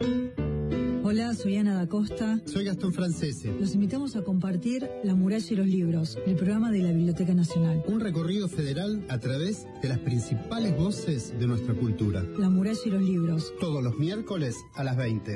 Hola, soy Ana da Costa. Soy Gastón Francese. Los invitamos a compartir La muralla y los libros, el programa de la Biblioteca Nacional. Un recorrido federal a través de las principales voces de nuestra cultura. La muralla y los libros. Todos los miércoles a las 20.